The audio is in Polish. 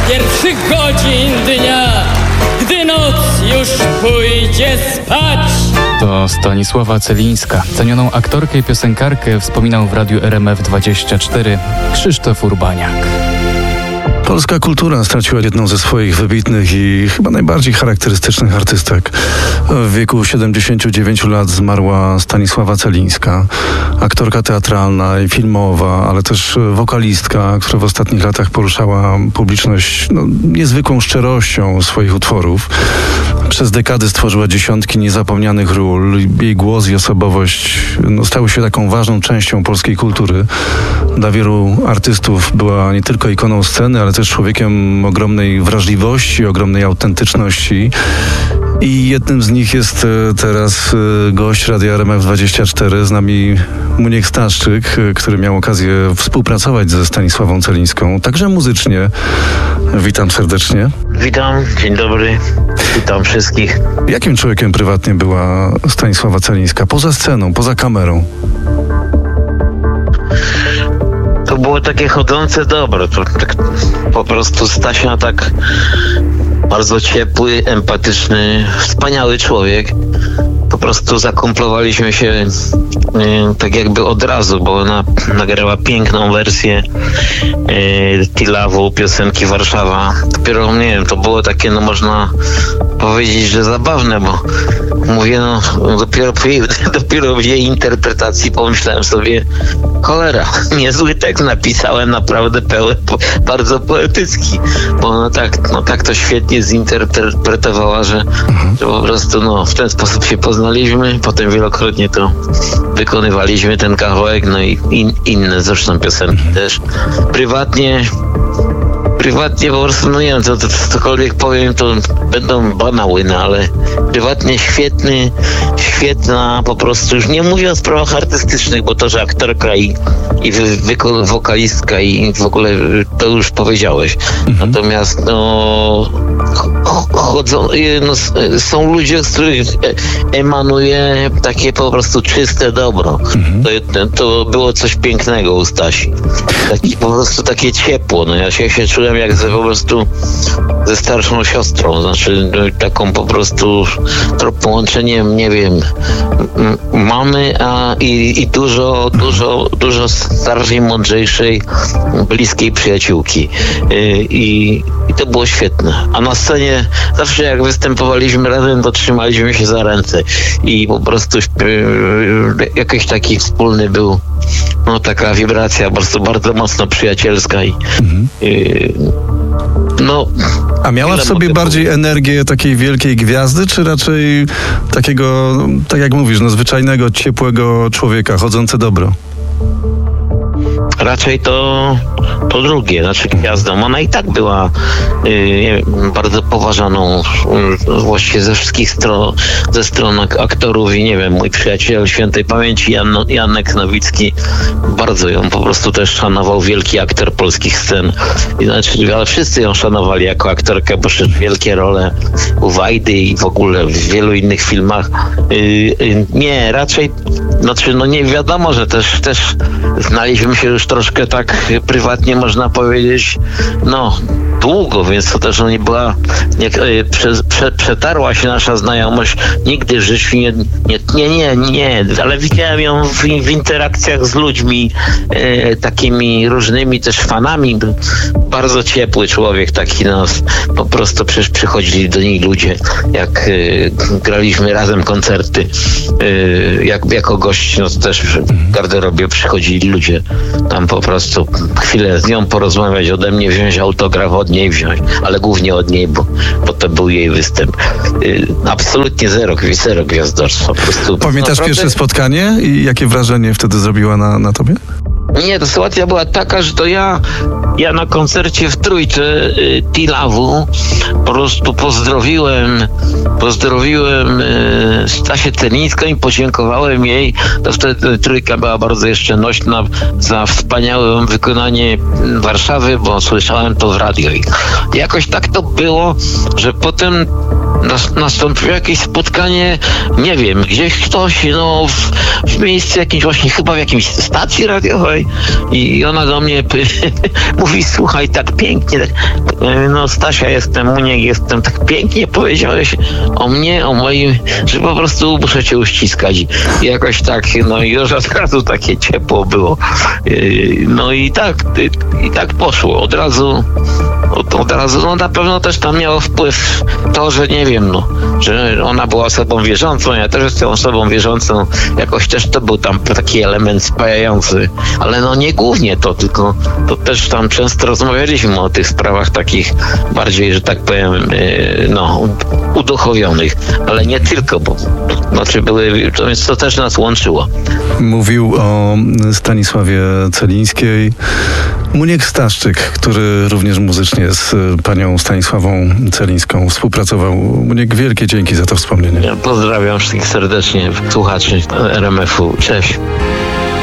pierwszych godzin dnia, gdy noc już pójdzie spać. To Stanisława Celińska. Cenioną aktorkę i piosenkarkę wspominał w radiu RMF24 Krzysztof Urbaniak. Polska kultura straciła jedną ze swoich wybitnych i chyba najbardziej charakterystycznych artystek. W wieku 79 lat zmarła Stanisława Celińska, aktorka teatralna i filmowa, ale też wokalistka, która w ostatnich latach poruszała publiczność niezwykłą szczerością swoich utworów. Przez dekady stworzyła dziesiątki niezapomnianych ról. Jej głos i osobowość stały się taką ważną częścią polskiej kultury. Dla wielu artystów była nie tylko ikoną sceny, ale też człowiekiem ogromnej wrażliwości, ogromnej autentyczności. I jednym z nich jest teraz gość Radia RMF24, z nami Muniek Staszczyk, który miał okazję współpracować ze Stanisławą Celińską, także muzycznie. Witam serdecznie. Witam, dzień dobry, witam wszystkich. Jakim człowiekiem prywatnie była Stanisława Celińska? Poza sceną, poza kamerą? To było takie chodzące dobro. To tak, po prostu Stasia tak bardzo ciepły, empatyczny, wspaniały człowiek. Po prostu zakumplowaliśmy się tak jakby od razu, bo ona nagrała piękną wersję Tilawu, piosenki Warszawa. Dopiero, nie wiem, to było takie, można powiedzieć, że zabawne, bo mówię, dopiero w jej interpretacji pomyślałem sobie, cholera, niezły tekst napisałem, naprawdę bardzo poetycki, bo ona tak to świetnie zinterpretowała, że po prostu w ten sposób się poznaliśmy, potem wielokrotnie to wykonywaliśmy ten kawałek, i inne zresztą piosenki też. Prywatnie po prostu, nie wiem, cokolwiek powiem, to będą banały, ale prywatnie świetna, po prostu, już nie mówię o sprawach artystycznych, bo to, że aktorka i wokalistka i w ogóle to już powiedziałeś. Natomiast są ludzie, z których emanuje takie po prostu czyste dobro. To było coś pięknego u Stasi. Po prostu takie ciepło. Ja się czułem jak po prostu ze starszą siostrą, znaczy taką po prostu połączeniem, nie wiem, mamy i dużo starszej, mądrzejszej, bliskiej przyjaciółki. I to było świetne. A na scenie zawsze jak występowaliśmy razem, to trzymaliśmy się za ręce i po prostu jakiś taki wspólny był, taka wibracja, po prostu bardzo mocno przyjacielska A miała w sobie bardziej energię takiej wielkiej gwiazdy, czy raczej takiego, tak jak mówisz, zwyczajnego, ciepłego człowieka, chodzące dobro? Raczej to drugie, znaczy gwiazdą. Ona i tak była bardzo poważaną właściwie ze wszystkich stron, ze stron aktorów i nie wiem, mój przyjaciel świętej pamięci Janek Nowicki bardzo ją po prostu też szanował, wielki aktor polskich scen. Ale wszyscy ją szanowali jako aktorkę, bo szedł wielkie role u Wajdy i w ogóle w wielu innych filmach. Nie, raczej nie wiadomo, że też znaliśmy się już troszkę tak prywatnie, można powiedzieć, długo, więc to też nie była, przetarła się nasza znajomość, nigdy w życiu nie, ale widziałem ją w interakcjach z ludźmi, takimi różnymi też fanami, bardzo ciepły człowiek, taki po prostu przecież przychodzili do niej ludzie, jak graliśmy razem koncerty, jako gość, też w garderobie przychodzili ludzie, tam po prostu chwilę z nią porozmawiać, ode mnie wziąć autograf, od niej wziąć, ale głównie od niej, bo to był jej występ. Absolutnie zero gwiazdorstwa. Po prostu. Pamiętasz pierwsze spotkanie i jakie wrażenie wtedy zrobiła na tobie? Nie, to sytuacja była taka, że to ja na koncercie w Trójce Tilawu po prostu pozdrowiłem Stasię Celińską i podziękowałem jej. To wtedy Trójka była bardzo jeszcze nośna za wspaniałe wykonanie Warszawy, bo słyszałem to w radio. I jakoś tak to było, że potem nastąpiło jakieś spotkanie, nie wiem, gdzieś ktoś, w miejscu jakimś właśnie, chyba w jakiejś stacji radiowej i ona do mnie mówi, słuchaj, tak pięknie, Stasia jestem, Muniek jestem, tak pięknie powiedziałeś o mnie, o moim, że po prostu muszę cię uściskać. I jakoś tak, i już od razu takie ciepło było. I tak poszło. Od razu, na pewno też tam miało wpływ to, że nie wiem, że ona była osobą wierzącą, ja też jestem osobą wierzącą, jakoś też to był tam taki element spajający, ale nie głównie to, tylko to też tam często rozmawialiśmy o tych sprawach takich bardziej, że tak powiem, uduchowionych, ale nie tylko, bo więc to też nas łączyło. Mówił o Stanisławie Celińskiej Muniek Staszczyk, który również muzycznie z panią Stanisławą Celińską współpracował. Muniek, wielkie dzięki za to wspomnienie. Ja pozdrawiam wszystkich serdecznie słuchaczy RMF-u. Cześć.